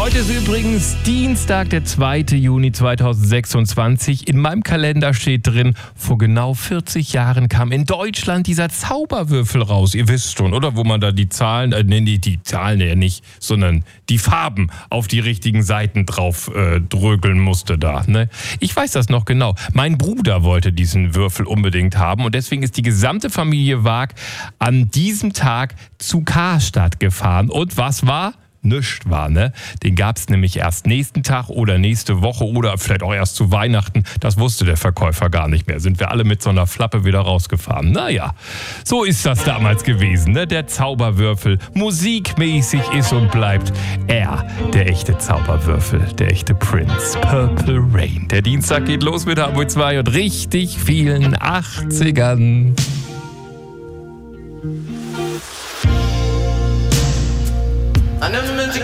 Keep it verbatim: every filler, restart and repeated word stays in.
Heute ist übrigens Dienstag, der zweite Juni zweitausendsechsundzwanzig. In meinem Kalender steht drin, vor genau vierzig Jahren kam in Deutschland dieser Zauberwürfel raus. Ihr wisst schon, oder? Wo man da die Zahlen, äh, nee, die, die Zahlen ja nicht, sondern die Farben auf die richtigen Seiten drauf äh, drögeln musste da. Ne? Ich weiß das noch genau. Mein Bruder wollte diesen Würfel unbedingt haben und deswegen ist die gesamte Familie Waag an diesem Tag zu Karstadt gefahren. Und was war? Nichts war, ne? Den gab es nämlich erst nächsten Tag oder nächste Woche oder vielleicht auch erst zu Weihnachten. Das wusste der Verkäufer gar nicht mehr. Sind wir alle mit so einer Flappe wieder rausgefahren. Naja, so ist das damals gewesen, ne? Der Zauberwürfel musikmäßig ist und bleibt er, der echte Zauberwürfel, der echte Prince. Purple Rain. Der Dienstag geht los mit Hamburg zwei und richtig vielen achtzigern. I never meant to